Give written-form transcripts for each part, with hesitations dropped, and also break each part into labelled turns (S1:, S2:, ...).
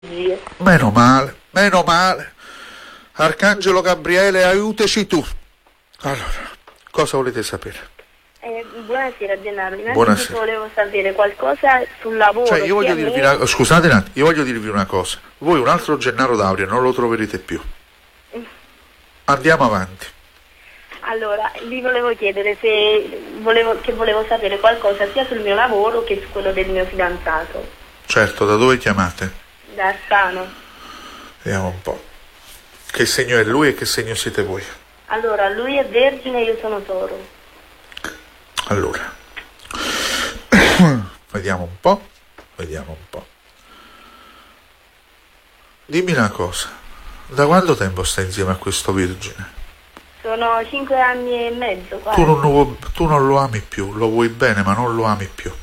S1: Meno male, meno male. Arcangelo Gabriele, aiutaci tu. Allora, cosa volete sapere?
S2: Buonasera Gennaro, innanzitutto
S1: Buonasera.
S2: volevo sapere qualcosa sul lavoro.
S1: Cioè, io voglio dirvi scusate un attimo, io voglio dirvi una cosa. Voi un altro Gennaro D'Auria non lo troverete più. Andiamo avanti.
S2: Allora, vi volevo chiedere se volevo sapere qualcosa sia sul mio lavoro che su quello del mio fidanzato.
S1: Certo, da dove chiamate?
S2: Da Arsano.
S1: Vediamo un po'. Che segno è lui e che segno siete voi?
S2: Allora, lui è Vergine e io sono Toro.
S1: Allora, vediamo un po'. Dimmi una cosa, da quanto tempo stai insieme a questo Vergine?
S2: Sono 5 anni e mezzo quasi.
S1: Tu non lo ami più, lo vuoi bene ma non lo ami più.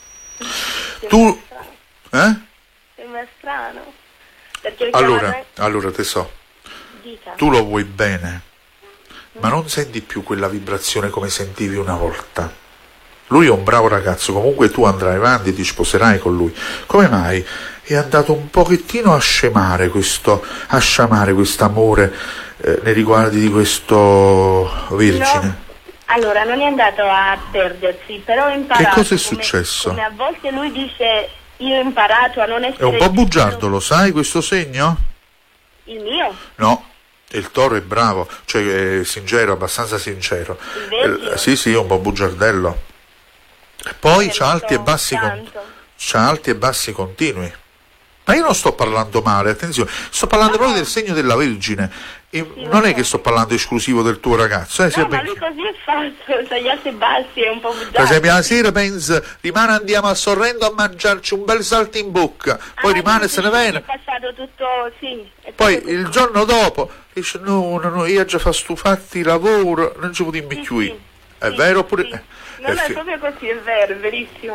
S2: Sembra strano. Perché
S1: Allora te so,
S2: Dica.
S1: tu lo vuoi bene, ma non senti più quella vibrazione come sentivi una volta. Lui è un bravo ragazzo, comunque tu andrai avanti, ti sposerai con lui. Come mai è andato un pochettino a sciamare questo amore nei riguardi di questo Vergine?
S2: No. Allora, non è andato a perdersi, però ho imparato.
S1: Che cosa è successo?
S2: Come a volte lui dice, io ho imparato a non essere...
S1: È un po' bugiardo, lo sai questo segno?
S2: Il mio?
S1: No. Il Toro è bravo, cioè è sincero, abbastanza sincero. Sì, è un po' bugiardello. Poi c'ha alti e bassi continui. Ma io non sto parlando male, attenzione, sto parlando proprio del segno della Vergine. Non è che sto parlando esclusivo del tuo ragazzo.
S2: No, ma lui così è fatto, c'ha gli alti e bassi, è un po' bugiardo.
S1: Per esempio la sera pensa, rimane, andiamo a Sorrento a mangiarci un bel salto in bocca, poi rimane, se ne va.
S2: È passato tutto, sì.
S1: Poi il giorno dopo dice no, io già fa stufatti lavoro, non ci potremmo più.
S2: Sì,
S1: è vero oppure...
S2: Sì. Non è proprio così, è vero, è verissimo.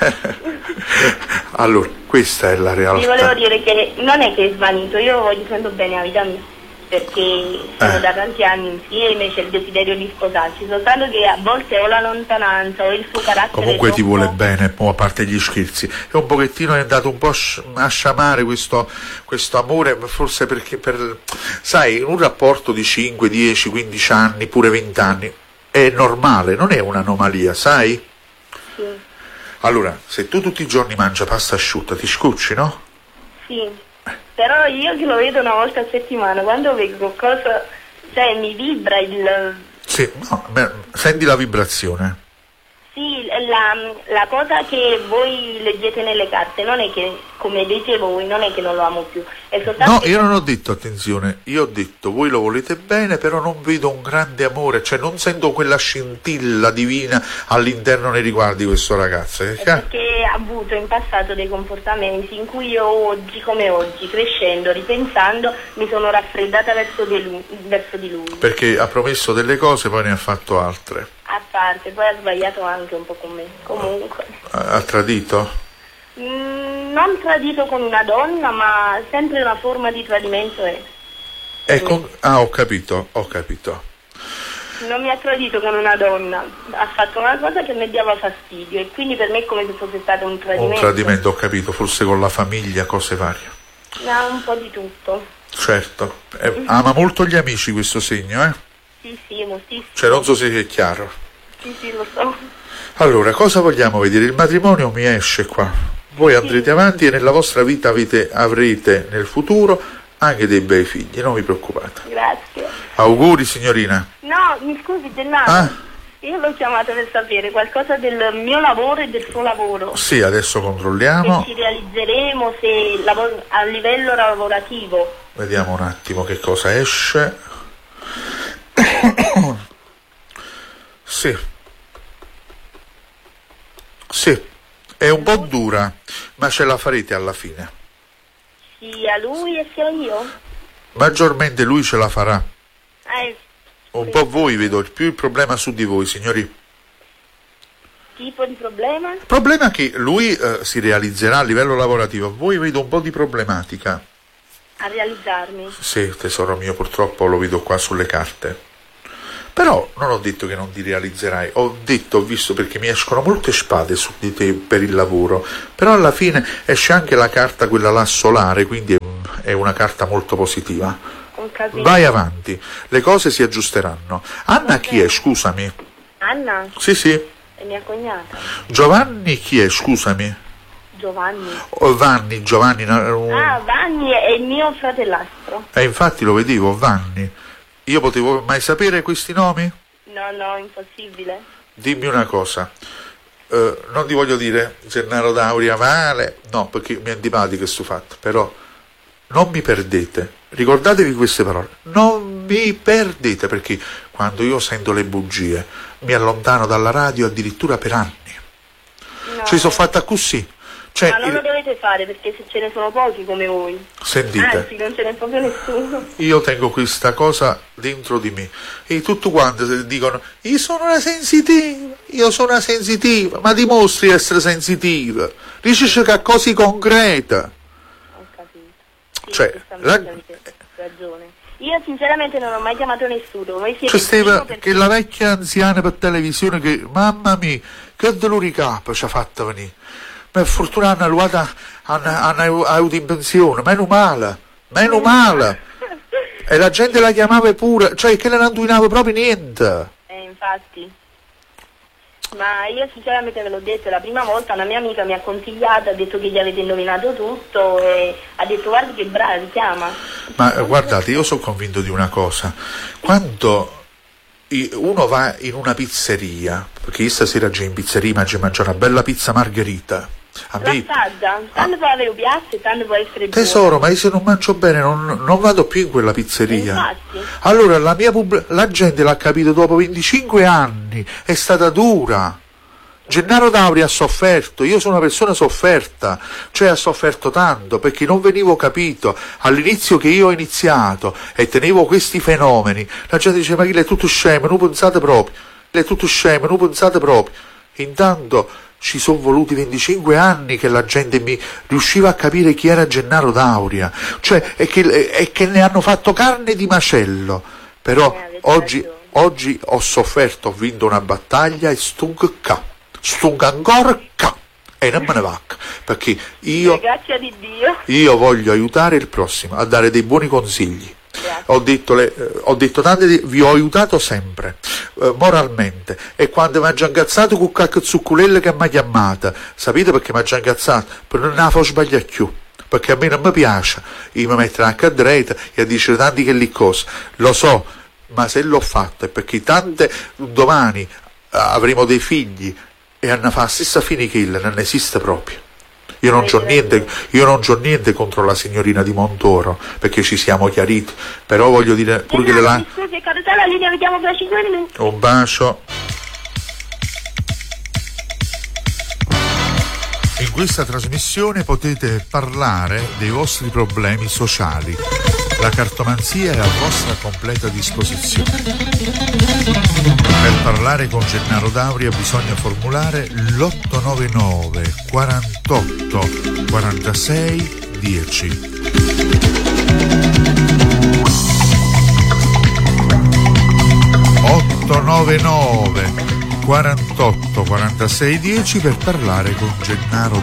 S1: Allora, questa è la realtà.
S2: Vi volevo dire che non è che è svanito, io voglio tanto bene la vita mia, perché siamo da tanti anni insieme, c'è il desiderio di sposarci, soltanto che a volte ho la lontananza o il suo carattere.
S1: Comunque ti vuole bene, a parte gli scherzi, è un pochettino è andato un po' a sciamare questo amore, forse perché sai, in un rapporto di 5, 10, 15 anni, pure 20 anni, è normale, non è un'anomalia, sai?
S2: Sì.
S1: Allora, se tu tutti i giorni mangi pasta asciutta, ti scocci, no?
S2: Sì, però io che lo vedo una volta a settimana, quando vedo qualcosa, cioè mi vibra il...
S1: Sì, no, senti la vibrazione.
S2: Sì, la cosa che voi leggete nelle carte non è che, come dite voi, non è che non lo amo più, è soltanto...
S1: No, io non ho detto, attenzione, io ho detto voi lo volete bene, però non vedo un grande amore, cioè non sento quella scintilla divina all'interno nei riguardi di questo ragazzo.
S2: Perché ha avuto in passato dei comportamenti in cui io oggi, come oggi, crescendo, ripensando, mi sono raffreddata verso di lui.
S1: Perché ha promesso delle cose, poi ne ha fatto altre.
S2: A parte, poi ha sbagliato anche un po' con me, comunque.
S1: Ha tradito?
S2: Non tradito con una donna, ma sempre una forma di tradimento è.
S1: Ho capito.
S2: Non mi ha tradito con una donna, ha fatto una cosa che mi dava fastidio e quindi per me è come se fosse stato un tradimento.
S1: Un tradimento, ho capito, forse con la famiglia, cose varie.
S2: No, un po' di tutto.
S1: Certo, ama molto gli amici questo segno, eh?
S2: Sì, moltissimo.
S1: Cioè non so se è chiaro.
S2: Sì, lo so.
S1: Allora, cosa vogliamo vedere? Il matrimonio mi esce qua. Voi andrete avanti e nella vostra vita avrete nel futuro anche dei bei figli, non vi preoccupate.
S2: Grazie.
S1: Auguri signorina.
S2: No, mi scusi Gennaro. Io l'ho chiamato per sapere qualcosa del mio lavoro e del suo lavoro.
S1: Sì, adesso controlliamo.
S2: Se ci realizzeremo, se a livello lavorativo.
S1: Vediamo un attimo che cosa esce. Sì, è un po' dura, ma ce la farete alla fine.
S2: Sia lui e sia io?
S1: Maggiormente lui ce la farà. Un po' voi vedo, più il problema su di voi, signori.
S2: Tipo di problema?
S1: Il problema è che lui si realizzerà a livello lavorativo, voi vedo un po' di problematica.
S2: A realizzarmi?
S1: Sì, tesoro mio, purtroppo lo vedo qua sulle carte. Però non ho detto che non ti realizzerai, ho visto, perché mi escono molte spade su di te per il lavoro, però alla fine esce anche la carta, quella là solare, quindi è una carta molto positiva. Vai avanti, le cose si aggiusteranno. Anna chi è, scusami?
S2: Anna?
S1: Sì, sì.
S2: È mia cognata.
S1: Giovanni chi è, scusami?
S2: Giovanni.
S1: Giovanni.
S2: Vanni è il mio fratellastro.
S1: Infatti lo vedevo, Vanni. Io potevo mai sapere questi nomi?
S2: No, impossibile.
S1: Dimmi una cosa, non ti voglio dire Gennaro Dauria male, no, perché mi è antipatico questo fatto, però non mi perdete, ricordatevi queste parole, non mi perdete, perché quando io sento le bugie mi allontano dalla radio addirittura per anni.
S2: No.
S1: Ci sono fatta così.
S2: Ma non lo dovete fare, perché se ce ne sono pochi come voi.
S1: Sentite.
S2: Anzi, non ce n'è proprio nessuno.
S1: Io tengo questa cosa dentro di me e tutti quanti dicono io sono una sensitiva, ma dimostri di essere sensitiva, dici che a cose concrete.
S2: Ho capito. Sì,
S1: Cioè,
S2: avete ragione. Io sinceramente non ho mai chiamato nessuno. Voi siete
S1: che la vecchia anziana per televisione che, mamma mia, che dolori capo ci ha fatto venire. Per fortuna hanno avuto in pensione, meno male. E la gente la chiamava pure, cioè che non indovinava proprio niente.
S2: Infatti. Ma io sinceramente ve l'ho detto, la prima volta una mia amica mi ha consigliato, ha detto che gli avete indovinato tutto e ha detto guarda che brava, chiama.
S1: Ma guardate, io sono convinto di una cosa, quando uno va in una pizzeria, perché io stasera già in pizzeria mangio una bella pizza margherita.
S2: L'assaggia, tanto può avere piazze, tanto può essere buono.
S1: Tesoro, ma io se non mangio bene non vado più in quella pizzeria.
S2: Infatti.
S1: Allora la gente l'ha capito dopo 25 anni, è stata dura. Gennaro Dauria ha sofferto, io sono una persona sofferta, cioè ha sofferto tanto perché non venivo capito. All'inizio che io ho iniziato e tenevo questi fenomeni, la gente diceva ma chi è tutto scemo, non pensate proprio, Intanto ci sono voluti 25 anni che la gente mi riusciva a capire chi era Gennaro Dauria, cioè e che ne hanno fatto carne di macello. Però oggi ho sofferto, ho vinto una battaglia e stunk ancora e non me ne va, perché
S2: grazie di Dio.
S1: Io voglio aiutare il prossimo a dare dei buoni consigli. Ho detto tante, vi ho aiutato sempre, moralmente, e quando mi ha già incazzato con qualche zucculella che mi ha chiamata, sapete perché mi ha già incazzato? Per non la far sbagliare più, perché a me non mi piace, io mi metto anche a dritta e a dire tanti che lì cose, lo so, ma se l'ho fatto è perché tante domani avremo dei figli e hanno fatto la stessa fine che non esiste proprio. Io non c'ho niente contro la signorina di Montoro, perché ci siamo chiariti, però voglio dire pure che le
S2: scusi, è caduta la linea, vediamo fra 5 minuti.
S1: Un bacio. In questa trasmissione potete parlare dei vostri problemi sociali. La cartomanzia è a vostra completa disposizione. Per parlare con Gennaro Dauria bisogna formulare l'899 48 46 10. 899 48 46 10 per parlare con Gennaro